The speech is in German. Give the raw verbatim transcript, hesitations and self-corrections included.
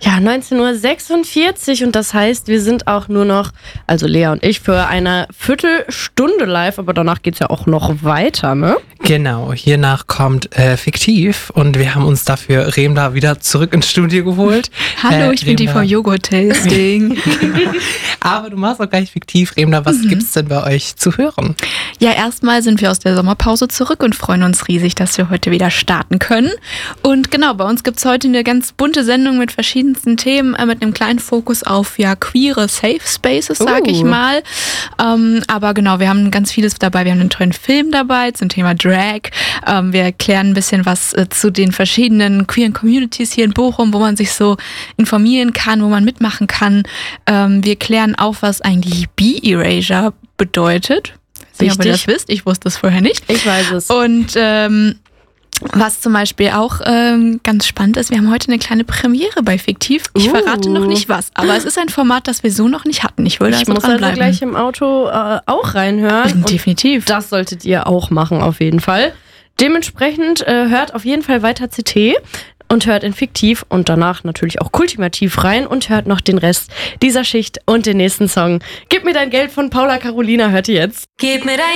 Ja, neunzehn Uhr sechsundvierzig und das heißt, wir sind auch nur noch, also Lea und ich, für eine Viertelstunde live, aber danach geht's ja auch noch weiter, ne? Genau, hiernach kommt äh, Fiktiv und wir haben uns dafür Remda wieder zurück ins Studio geholt. Hallo, äh, ich bin die vom Joghurt-Tasting. Aber du machst auch gleich Fiktiv. Remda, was mhm. gibt's denn bei euch zu hören? Ja, erstmal sind wir aus der Sommerpause zurück und freuen uns riesig, dass wir heute wieder starten können. Und genau, bei uns gibt's heute eine ganz bunte Sendung mit verschiedensten Themen, äh, mit einem kleinen Fokus auf ja queere Safe Spaces, sag uh. ich mal. Ähm, aber genau, wir haben ganz vieles dabei. Wir haben einen tollen Film dabei zum Thema Drag. Ähm, wir erklären ein bisschen was äh, zu den verschiedenen queeren Communities hier in Bochum, wo man sich so informieren kann, wo man mitmachen kann. Ähm, wir klären auf, was eigentlich B-Erasure bedeutet. Ich weiß nicht, ob ihr das wisst. Ich wusste es vorher nicht. Ich weiß es. Und ähm, was zum Beispiel auch ähm, ganz spannend ist, wir haben heute eine kleine Premiere bei Fiktiv. Ich uh. verrate noch nicht was, aber es ist ein Format, das wir so noch nicht hatten. Ich würde ich also muss dranbleiben. also gleich im Auto äh, auch reinhören. Definitiv. Und das solltet ihr auch machen, auf jeden Fall. Dementsprechend äh, hört auf jeden Fall weiter C T und hört in Fiktiv und danach natürlich auch Kultivativ rein und hört noch den Rest dieser Schicht und den nächsten Song. Gib mir dein Geld von Paula Carolina, hört ihr jetzt. Gib mir dein